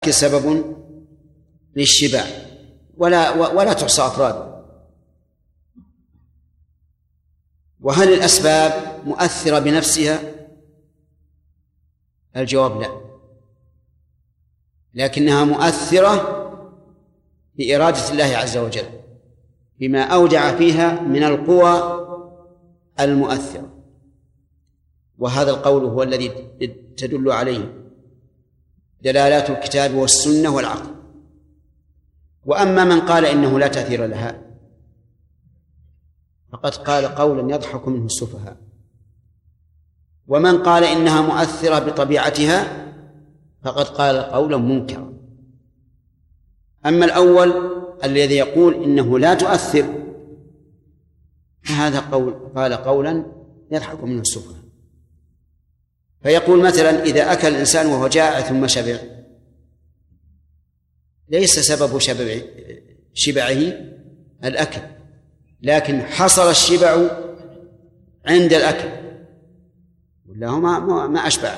سبب للشبع ولا تحصى أفراده. وهل الأسباب مؤثرة بنفسها؟ الجواب لا، لكنها مؤثرة بإرادة الله عز وجل بما أودع فيها من القوى المؤثرة، وهذا القول هو الذي تدل عليه دلالات الكتاب والسنة والعقل. وأما من قال إنه لا تأثير لها فقد قال قولا يضحك منه السفهاء، ومن قال إنها مؤثرة بطبيعتها فقد قال قولا منكرا. أما الأول الذي يقول إنه لا تؤثر فهذا قال قولا يضحك منه السفهاء. فيقول مثلا إذا أكل الإنسان وهو جائع ثم شبع، ليس سبب شبعه الأكل، لكن حصل الشبع عند الأكل ولا هو ما أشبع.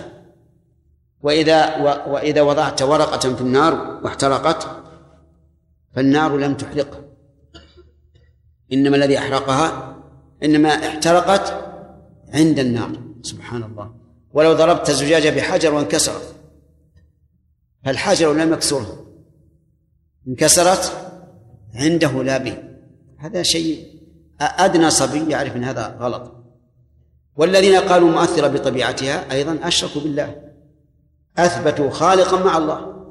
وإذا وضعت ورقة في النار واحترقت فالنار لم تحرقها، إنما الذي أحرقها إنما احترقت عند النار. سبحان الله. ولو ضربت الزجاجة بحجر وانكسرت فالحجر لم يكسرها، انكسرت عنده لا به. هذا شيء أدنى صبي يعرف أن هذا غلط. والذين قالوا مؤثرة بطبيعتها أيضا أشركوا بالله، أثبتوا خالقا مع الله.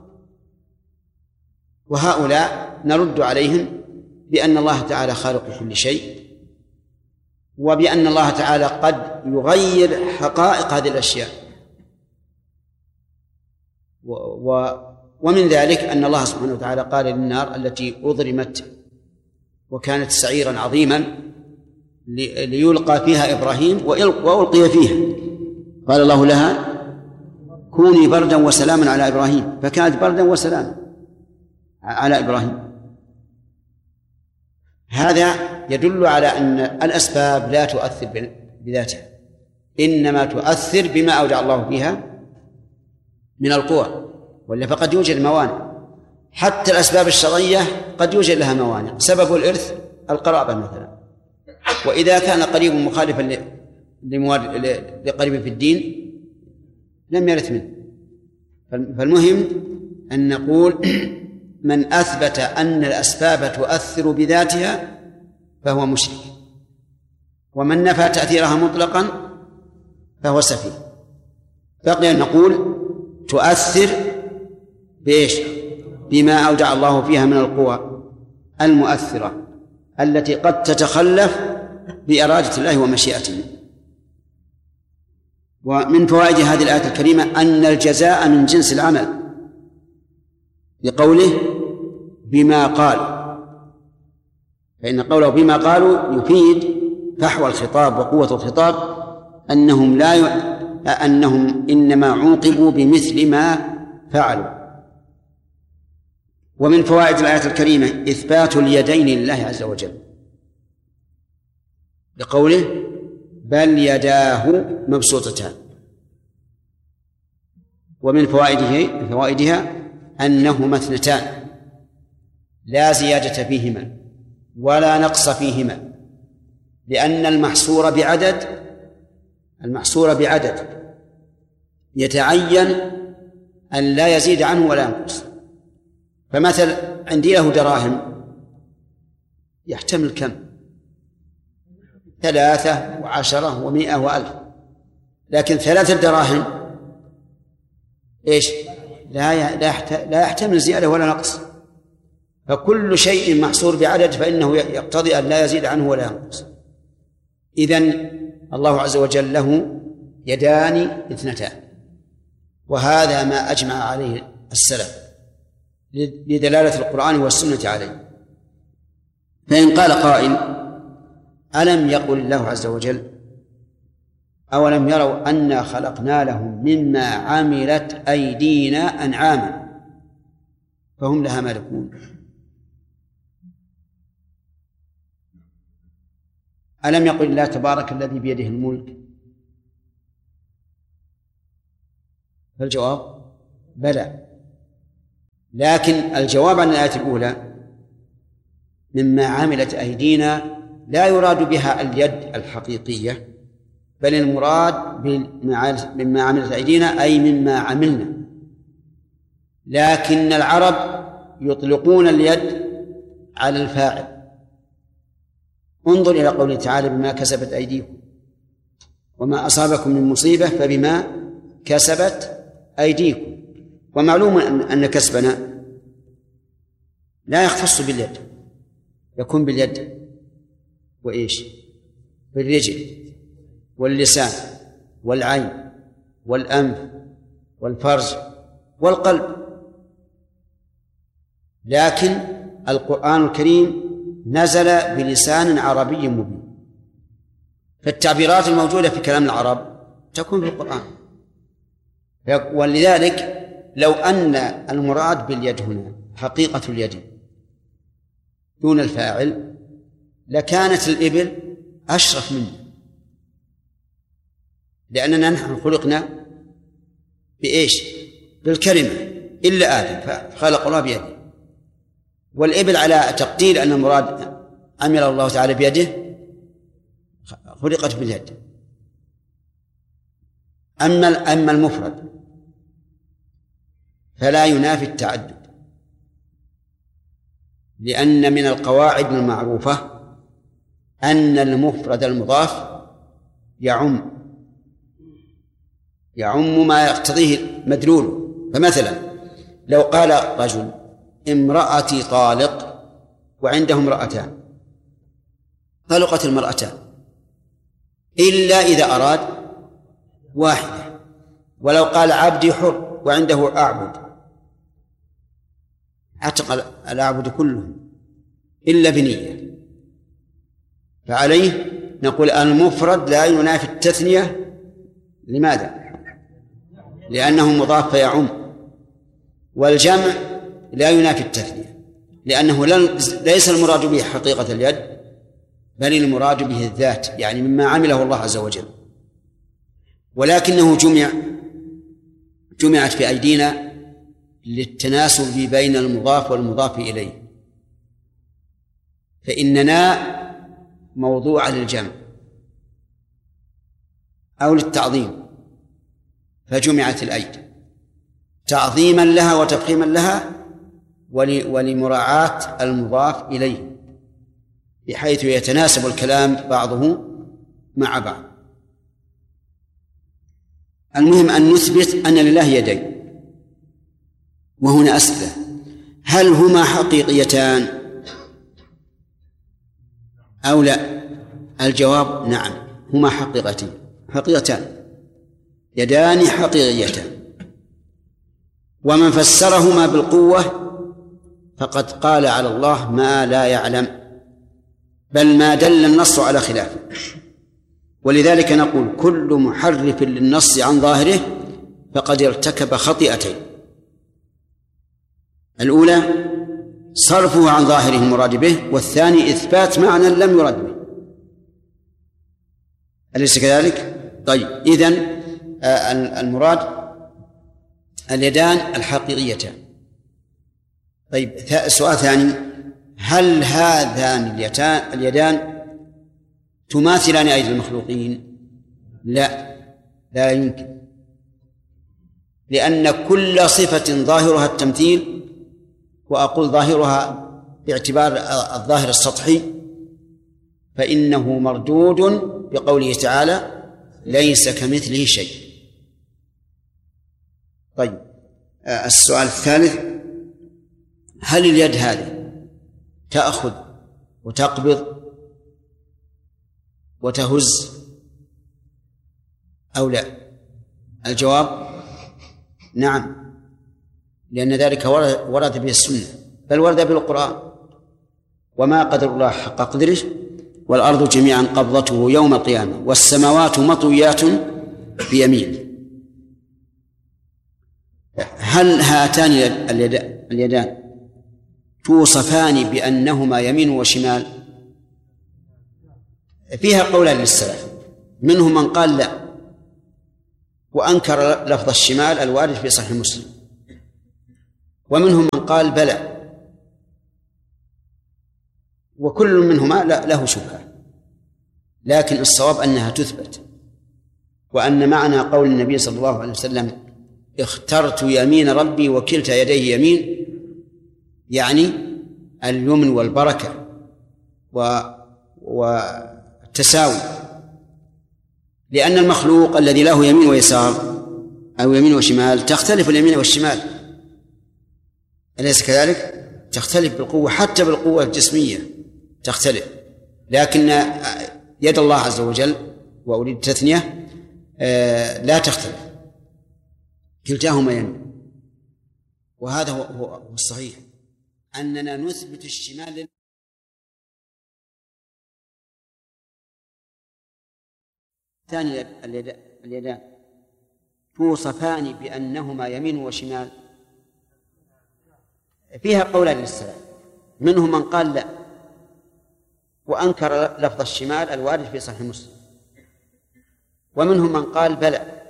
وهؤلاء نرد عليهم بأن الله تعالى خالق كل شيء، وبأن الله تعالى قد يغير حقائق هذه الأشياء. ومن ذلك أن الله سبحانه وتعالى قال للنار التي أضرمت وكانت سعيرا عظيما ليلقى فيها إبراهيم وألقي فيها، قال الله لها كوني بردا وسلاما على إبراهيم، فكانت بردا وسلاما على إبراهيم. هذا يدل على أن الأسباب لا تؤثر بذاتها، إنما تؤثر بما أودع الله فيها من القوى. ولا فقد يوجد موانع، حتى الأسباب الشرعية قد يوجد لها موانع. سبب الإرث القرابة مثلا، وإذا كان قريب مخالفا لقريب في الدين لم يرث منه. فالمهم أن نقول من أثبت أن الأسباب تؤثر بذاتها فهو مشرك، ومن نفى تأثيرها مطلقا فهو سفيه. بقي أن نقول تؤثر بإيش؟ بما أودع الله فيها من القوى المؤثرة التي قد تتخلف بإرادة الله ومشيئته. ومن فوائد هذه الآية الكريمة أن الجزاء من جنس العمل، لقوله بما قال، فإن قوله بما قالوا يفيد فحوى الخطاب وقوة الخطاب، أنهم إنما عوقبوا بمثل ما فعلوا. ومن فوائد الآية الكريمة إثبات اليدين لله عز وجل، لقوله بل يداه مبسوطتان. ومن فوائدها أنهما اثنتان لا زيادة فيهما ولا نقص فيهما، لأن المحصور بعدد يتعين أن لا يزيد عنه ولا ينقص. فمثل عندي له دراهم يحتمل كم؟ 3 و10 و100 و1000، لكن 3 دراهم إيش؟ لا يحتمل زيادة ولا نقص. فكل شيء محصور بعدد فإنه يقتضي أن لا يزيد عنه ولا ينقص. إذن الله عز وجل له يدان اثنتان، وهذا ما أجمع عليه السلف لدلالة القرآن والسنة عليه. فإن قال قائل ألم يقل الله عز وجل أولم يروا أنا خلقنا لهم مما عملت أيدينا أنعاما فهم لها مالكون؟ ألم يقل الله تبارك الذي بيده الملك؟ فالجواب بلى، لكن الجواب عن الآية الأولى مما عملت أيدينا لا يراد بها اليد الحقيقية، بل المراد مما عملت أيدينا أي مما عملنا. لكن العرب يطلقون اليد على الفاعل. انظر إلى قوله تعالى بما كسبت أيديكم وما أصابكم من مصيبة فبما كسبت أيديكم. ومعلوم أن كسبنا لا يختص باليد، يكون باليد وإيش؟ بالرجل واللسان والعين والأنف والفرج والقلب. لكن القرآن الكريم نزل بلسان عربي مبين، فالتعبيرات الموجودة في كلام العرب تكون في القرآن. ولذلك لو أن المراد باليد هنا حقيقة اليد دون الفاعل لكانت الإبل أشرف منه، لأننا نحن خلقنا بإيش؟ بالكلمة، إلا آدم فخلق الله بيده. والإبل على تقدير أن المراد عمل الله تعالى بيده خلقت باليد. أما المفرد فلا ينافي التعدد، لأن من القواعد المعروفة أن المفرد المضاف يعم ما يقتضيه مدلوله. فمثلا لو قال رجل امرأتي طالق وعنده امرأتان طلقت المرأتان إلا إذا أراد واحدة. ولو قال عبدي حر وعنده أعبد عتق الأعبد كلهم إلا بنية. فعليه نقول المفرد لا ينافي التثنية. لماذا؟ لأنه مضاف فيعم. والجمع لا ينافي التثنية لأنه ليس المراد به حقيقة اليد بل المراد به الذات، يعني مما عمله الله عز وجل. ولكنه جمعت في أيدينا للتناسب بين المضاف والمضاف إليه، فإننا موضوع للجمع أو للتعظيم فجمعت الأيدي تعظيما لها وتفخيما لها ولمراعاة المضاف إليه بحيث يتناسب الكلام بعضه مع بعض. المهم أن نثبت أن لله يدين. وهنا أسئلة: هل هما حقيقيتان أو لا؟ الجواب نعم، هما حقيقتان يدان حقيقيتان. ومن فسرهما بالقوة فقد قال على الله ما لا يعلم، بل ما دل النص على خلافه. ولذلك نقول كل محرف للنص عن ظاهره فقد ارتكب خطيئتين: الأولى صرفه عن ظاهره المراد به، والثاني إثبات معنى لم يرد به. أليس كذلك؟ طيب، إذن المراد اليدان الحقيقيتان. طيب، سؤال ثاني: هل هذان اليدان تماثلان أيدي المخلوقين؟ لا يمكن، لأن كل صفة ظاهرها التمثيل، وأقول ظاهرها باعتبار الظاهر السطحي، فإنه مردود بقوله تعالى ليس كمثله شيء. طيب، السؤال الثالث: هل اليد هذه تأخذ وتقبض وتهز أو لا؟ الجواب نعم، لأن ذلك ورد به السنة، بل ورد به القرآن: وما قدر الله حق قدره والأرض جميعا قبضته يوم القيامة والسماوات مطويات بيمينه. هل هاتان اليدان توصفان بأنهما يمين وشمال؟ فيها قولان للسلف، منهم من قال لا وأنكر لفظ الشمال الوارد في صحيح مسلم، ومنهم من قال بلى، وكل منهما له شبهة، لكن الصواب أنها تثبت، وأن معنى قول النبي صلى الله عليه وسلم اخترت يمين ربي وكلتا يديه يمين، يعني اليمن والبركة والتساوي، لأن المخلوق الذي له يمين ويسار أو يمين وشمال تختلف اليمين والشمال، أليس كذلك؟ تختلف بالقوة، حتى بالقوة الجسمية تختلف، لكن يد الله عز وجل، وأريد التثنية، لا تختلف، كلتاهما يمين. وهذا هو الصحيح، أننا نثبت الشمال ثاني اليدان توصفان بأنهما يمين وشمال، فيها قولان للسلام، منهم من قال لا وأنكر لفظ الشمال الوارد في صحيح مسلم، ومنهم من قال بلى،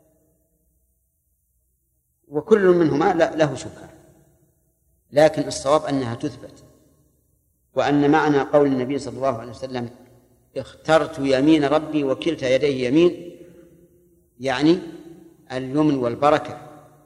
وكل منهما له شبهة، لكن الصواب أنها تثبت، وأن معنى قول النبي صلى الله عليه وسلم اخترت يمين ربي وكلتا يديه يمين، يعني اليمن والبركة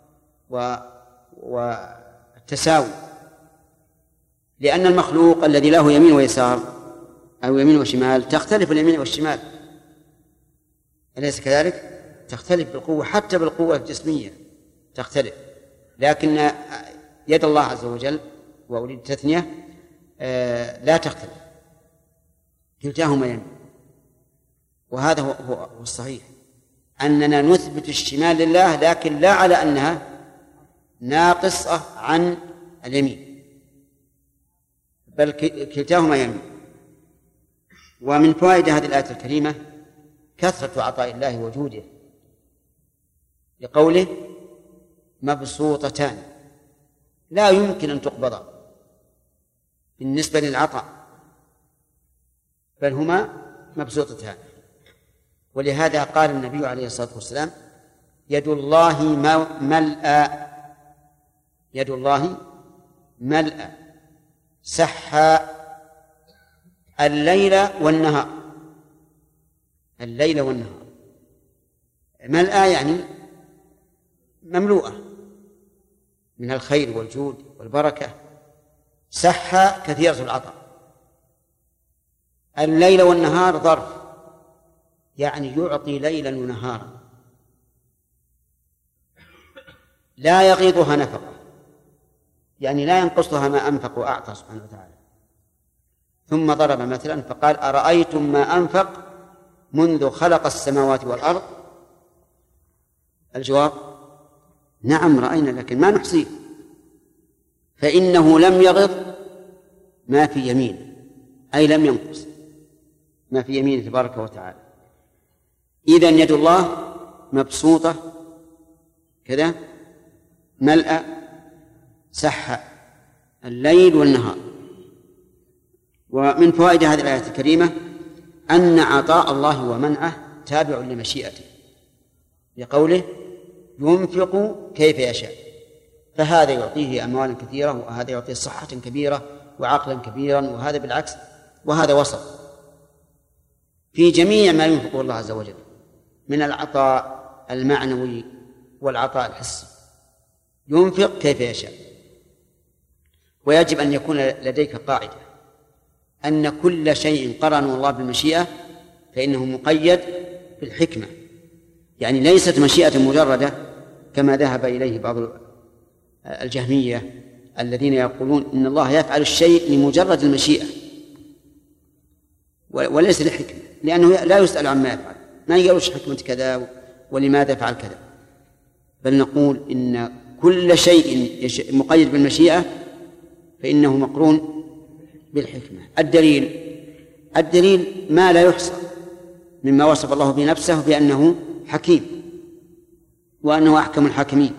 والتساوي، لأن المخلوق الذي له يمين ويسار أو يمين وشمال تختلف اليمين والشمال، أليس كذلك؟ تختلف بالقوة، حتى بالقوة الجسمية تختلف، لكن يد الله عز وجل، وأريد التثنية، لا تختلف، كلتاهما يمين. وهذا هو الصحيح، أننا نثبت الشمال لله، لكن لا على أنها ناقصة عن اليمين، بل كلتاهما يمين. ومن فوائد هذه الآية الكريمة كثرة عطاء الله وجوده، لقوله مبسوطتان لا يمكن أن تقبضا بالنسبة للعطاء، بل هما مبسوطتان. ولهذا قال النبي عليه الصلاة والسلام يد الله ملأى، يد الله ملأى سحى الليل والنهار، الليل والنهار، ملأى يعني مملوءة من الخير والجود والبركة، سحى كثيرة العطاء. الليل والنهار ظرف، يعني يعطي ليلا ونهارا، لا يغيضها نفقة، يعني لا ينقصها ما أنفق وأعطى سبحانه وتعالى. ثم ضرب مثلا فقال أرأيتم ما أنفق منذ خلق السماوات والأرض؟ الجواب نعم رأينا، لكن ما نحصيه، فإنه لم يغض ما في يمينه، أي لم ينقص ما في يمينه تبارك وتعالى. إذن يد الله مبسوطة كذا ملأ سحى الليل والنهار. ومن فوائد هذه الآية الكريمة أن عطاء الله ومنعه تابع لمشيئته، لقوله ينفق كيف يشاء، فهذا يعطيه أموالا كثيرة، وهذا يعطيه صحة كبيرة وعقلا كبيرا، وهذا بالعكس، وهذا وسط في جميع ما ينفقه الله عز وجل من العطاء المعنوي والعطاء الحسي، ينفق كيف يشاء. ويجب أن يكون لديك قاعدة أن كل شيء قرنه الله بالمشيئة فإنه مقيد بالحكمة، يعني ليست مشيئة مجردة كما ذهب إليه بعض الجهمية الذين يقولون إن الله يفعل الشيء لمجرد المشيئة وليس لحكمة، لأنه لا يسأل عما يفعل، ما يقولش حكمة كذا ولماذا فعل كذا، بل نقول إن كل شيء مقيد بالمشيئة فإنه مقرون بالحكمة. الدليل ما لا يحصى مما وصف الله بنفسه بأنه حكيم وأنه أحكم الحاكمين،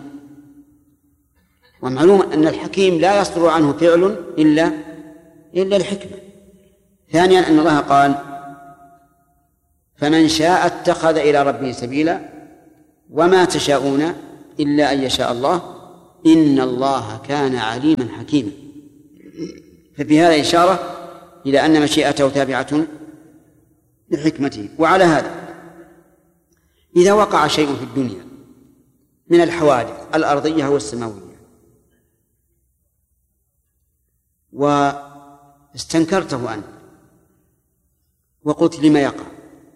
ومعلوم أن الحكيم لا يصدر عنه فعل إلا الحكمة. ثانيا أن الله قال فمن شاء اتخذ إلى ربه سبيلا وما تشاءون إلا أن يشاء الله إن الله كان عليما حكيما. ففي هذا إشارة إلى أن مشيئته تابعة لحكمته. وعلى هذا إذا وقع شيء في الدنيا من الحوادث الأرضية والسماوية واستنكرته أنت وقلت لما يقع،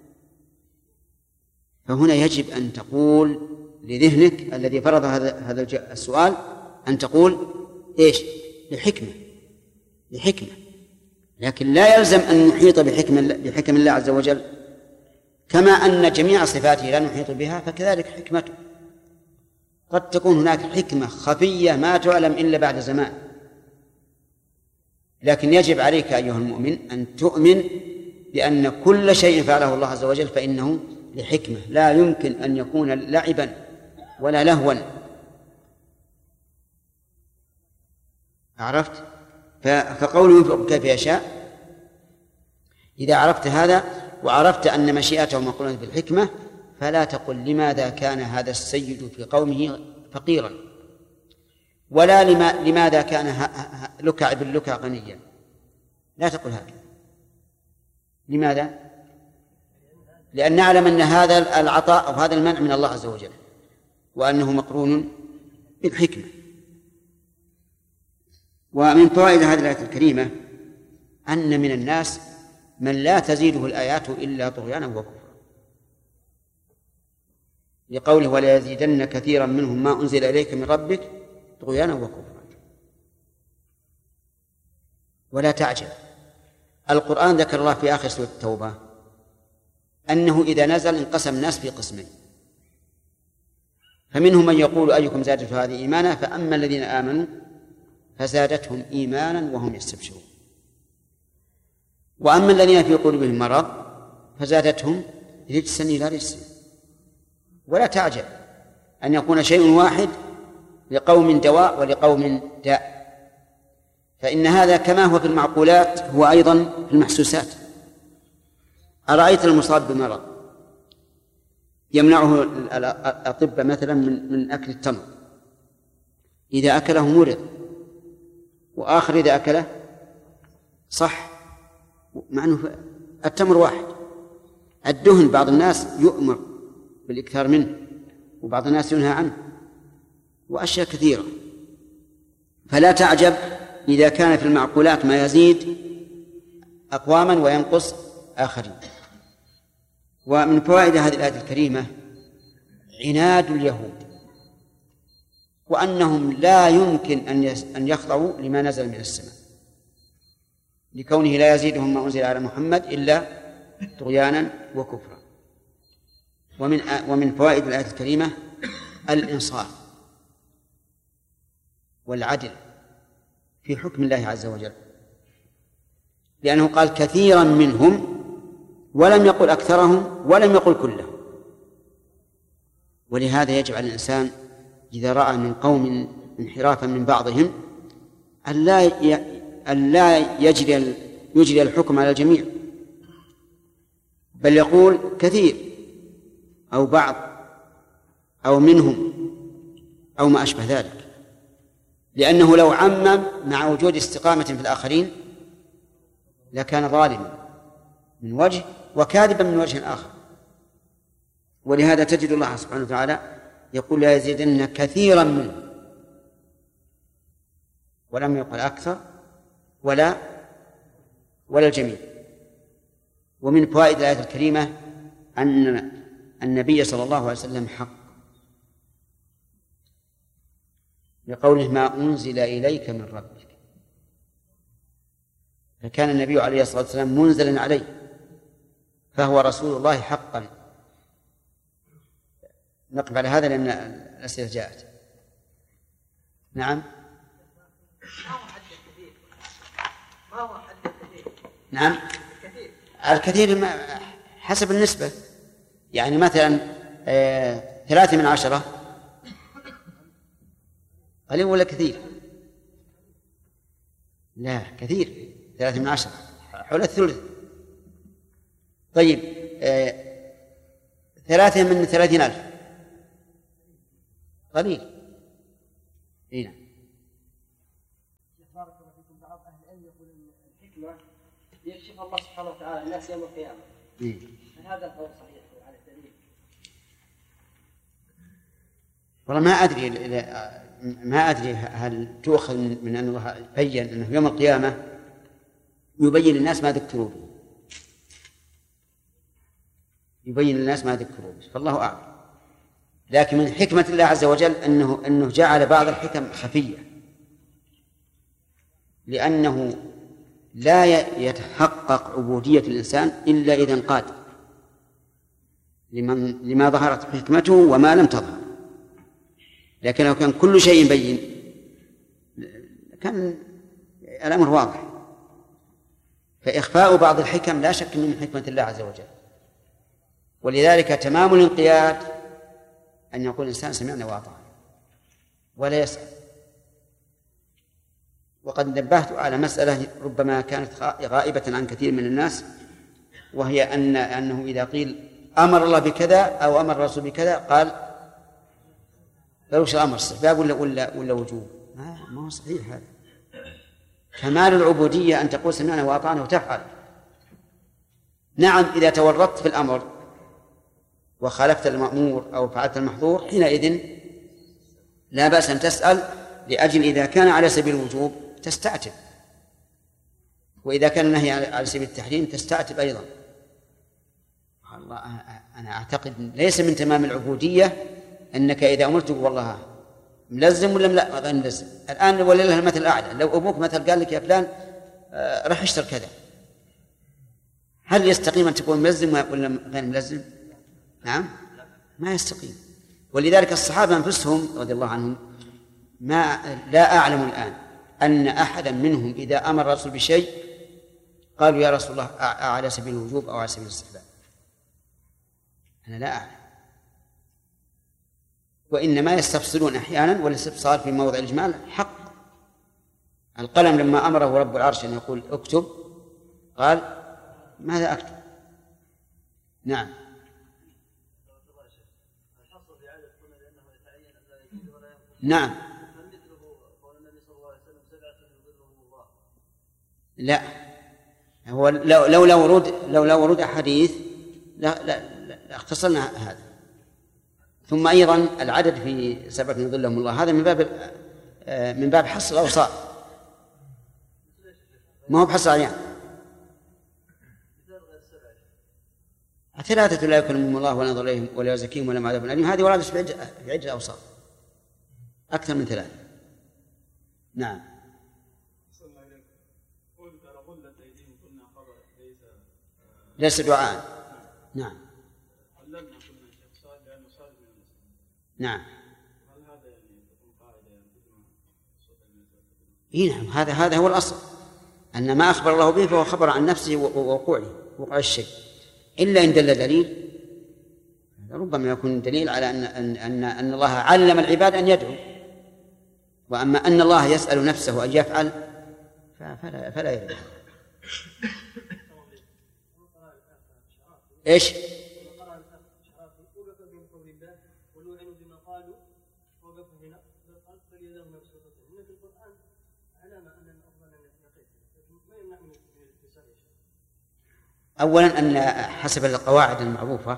فهنا يجب أن تقول لذهنك الذي فرض هذا السؤال أن تقول إيش؟ لحكمة. لكن لا يلزم أن نحيط بحكم الله عز وجل، كما أن جميع صفاته لا نحيط بها فكذلك حكمته. قد تكون هناك حكمة خفية ما تعلم إلا بعد زمان، لكن يجب عليك أيها المؤمن أن تؤمن بأن كل شيء فعله الله عز وجل فإنه لحكمة، لا يمكن أن يكون لعبا ولا لهوا. عرفت؟ فقوله ينفق كيف يشاء، إذا عرفت هذا وعرفت أن مشيئته مقرونة بالحكمة فلا تقل لماذا كان هذا السيد في قومه فقيرا، ولا لماذا كان لكع بن لكع غنيا، لا تقل هكذا. لماذا؟ لأن نعلم أن هذا العطاء أو هذا المنع من الله عز وجل وأنه مقرون بالحكمة. ومن فوائد هذه الآية الكريمة أن من الناس من لا تزيده الآيات إلا طغيانا وكفرا، لقوله ولا يزيدن كثيرا منهم ما أنزل إليك من ربك طغيانا وكفرا. ولا تعجب، القرآن ذكر الله في آخر سورة التوبة أنه إذا نزل انقسم الناس في قسمين، فمنهم من يقول أيكم زادته هذه إيمانا، فأما الذين آمنوا فزادتهم إيمانا وهم يستبشرون، وأما الذين في قلوبهم مرض فزادتهم رجسا إلى رجس. ولا تعجب أن يكون شيء واحد لقوم دواء ولقوم داء، فإن هذا كما هو في المعقولات هو أيضا في المحسوسات. أرأيت المصاب بمرض يمنعه الأطباء مثلا من أكل التمر، إذا أكله مرض، وآخر إذا أكله صح، مع أنه التمر واحد. الدهن بعض الناس يؤمر بالإكثار منه وبعض الناس ينهى عنه، وأشياء كثيرة. فلا تعجب إذا كان في المعقولات ما يزيد أقواما وينقص آخرين. ومن فوائد هذه الآية الكريمة عناد اليهود، وأنهم لا يمكن أن يخضعوا لما نزل من السماء، لكونه لا يزيدهم ما أنزل على محمد إلا طغيانا وكفرا. ومن فوائد الآية الكريمة الإنصاف والعدل في حكم الله عز وجل، لأنه قال كثيرا منهم ولم يقل أكثرهم ولم يقل كلهم. ولهذا يجب على الإنسان إذا رأى من قوم انحرافا من بعضهم أن لا يجري الحكم على الجميع، بل يقول كثير أو بعض أو منهم أو ما أشبه ذلك، لأنه لو عمم مع وجود استقامة في الآخرين لكان ظالما من وجه وكاذبا من وجه آخر. ولهذا تجد الله سبحانه وتعالى يقول لا يزيدن كثيرا منه، ولم يقل أكثر ولا الجميع. ومن فوائد الآية الكريمة أن النبي صلى الله عليه وسلم حق، لقوله ما أنزل إليك من ربك، فكان النبي عليه الصلاة والسلام منزلا عليه، فهو رسول الله حقا. نقف على هذا لأن الأسئلة جاءت. نعم. ما هو حد الكثير؟ نعم الكثير حسب النسبة، يعني مثلا 3/10 قليل ولا كثير؟ لا كثير، 3/10 حول الثلث. طيب 3 من 30,000 قليل، هنا بارك الله فيكم. بعض أهل العلم يقول إن الحكمة يكشف الله سبحانه وتعالى الناس يوم القيامة. هل هذا القول صحيح على الدليل؟ والله ما أدري هل تؤخذ من أن الله بين أنه يوم القيامة يبين للناس ما ذكروا به، يبين للناس ما ذكروا به، فالله أعلم. لكن من حكمة الله عز وجل أنه جعل بعض الحكم خفية، لأنه لا يتحقق عبودية الإنسان إلا إذا انقاد لما ظهرت حكمته وما لم تظهر. لكن لو كان كل شيء بين كان الأمر واضح. فإخفاء بعض الحكم لا شك من حكمة الله عز وجل، ولذلك تمام الانقياد أن يقول الإنسان سمعنا وأطعنا ولا يسأل. وقد نبهت على مسألة ربما كانت غائبة عن كثير من الناس، وهي أنه إذا قيل أمر الله بكذا أو أمر الرسول بكذا قال لوش الأمر استحباب ولا وجوب. ما هو صحيح هذا. كمال العبودية أن تقول سمعنا وأطعنا وتفعل. نعم إذا تورطت في الأمر وخالفت المأمور أو فعلت المحظور حينئذ لا بأس أن تسأل، لأجل إذا كان على سبيل الوجوب تستعتب، وإذا كان النهي على سبيل التحريم تستعتب أيضا. الله أنا أعتقد ليس من تمام العبودية أنك إذا أمرت والله ملزم ولا لا غير ملزم. الآن ولله المثل الأعلى، لو أبوك مثل قال لك يا فلان راح اشتر كذا، هل يستقيم أن تكون ملزم ولا غير ملزم؟ نعم ما يستقيم. ولذلك الصحابة أنفسهم رضي الله عنهم لا أعلم الآن أن أحدا منهم إذا أمر الرسول بشيء قالوا يا رسول الله على سبيل الوجوب أو على سبيل الاستحباب. أنا لا أعلم. وإنما يستفصلون أحيانا، والاستفصال في موضع الإجمال حق. القلم لما أمره رب العرش أن يقول اكتب قال ماذا أكتب؟ نعم نعم. لا هو لولا ورود أحاديث لا اختصرنا هذا. ثم أيضا العدد في 7 يظلهم الله هذا من باب حصر الأوصاف، ما هو بحصر يعني. 3 لا يكلمهم الله ولا ينظر إليهم ولا يزكيهم ولا عذاب أليم، هذه وردت في عدة أوصاف أكثر من 3. نعم. ليس دعاء. نعم نعم. نعم هذا هو الأصل، أن ما أخبر الله به فهو خبر عن نفسه وقوع الشيء، إلا إن دل دليل ربما يكون دليل على أن الله علم العباد أن يدعو. وأما أن الله يسأل نفسه أن يفعل فلا يريد. إيش؟ أولا أن حسب القواعد المعروفة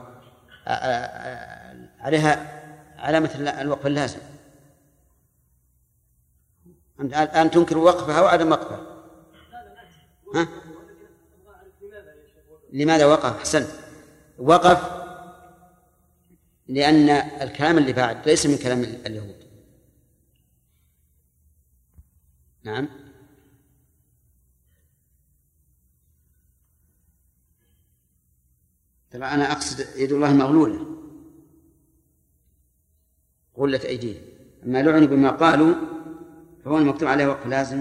عليها علامة الوقف اللازم. الآن تنكر وقفها وعدم وقفها. ها؟ لماذا وقف؟ أحسنت. وقف لأن الكلام اللي بعد ليس من كلام اليهود. نعم. ترى أنا أقصد يد الله مغلولة غلت أيديهم، أما لعنوا بما قالوا فهو المكتوب عليه وقف لازم.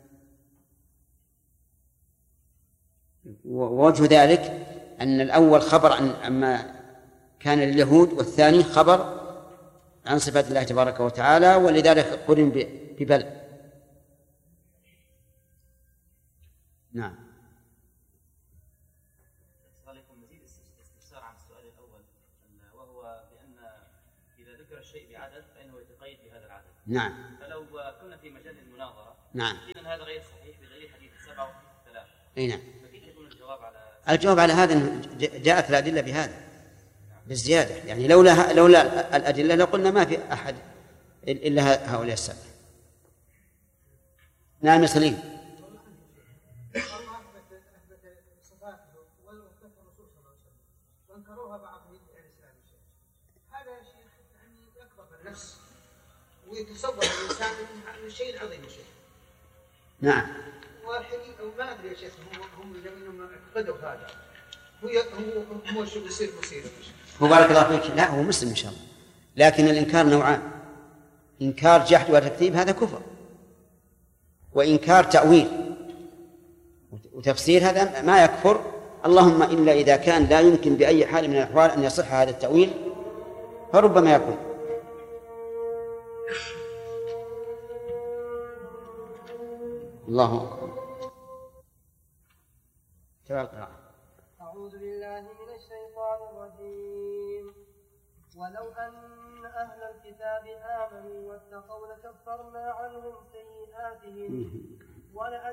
ووجه ذلك أن الأول خبر عما كان لليهود، والثاني خبر عن صفات الله تبارك وتعالى، ولذلك قرن ببل. نعم. مزيد استفسار عن السؤال الأول، وهو بأن إذا ذكر ذكر الشيء بعدد فإنه يتقيد بهذا العدد. نعم. فلو كنا في مجال المناظرة نعم. إذا هذا غير صحيح بدليل حديث 7 و 3. أي نعم. فكيف يكون الجواب على الجواب على هذا جاءت الأدلة بهذا بالزيادة، يعني لولا الأدلة لقلنا ما في أحد إلا هؤلاء السبعة. نعم سليم. وانكروها بعض الاسلام. هذا يا شيخ يعني يكبر بالنفس ويتصور الانسان ان الشيء العظيم يا شيخ. نعم. والحقيقه وما ادري يا شيخ هم لما اعتقدوا هذا هو شو بيصير هو بارك الله فيك. لا هو مسلم ان شاء الله، لكن الانكار نوعان: انكار جحد وتكذيب هذا كفر، وانكار تاويل وتفسير هذا ما يكفر، اللهم إلا إذا كان لا يمكن بأي حال من الأحوال أن يصح هذا التأويل فربما يكون. الله أكبر. أعوذ بالله من الشيطان الرجيم. ولو أن أهل الكتاب آمنوا واتقوا لكفرنا عنهم سيئاتهم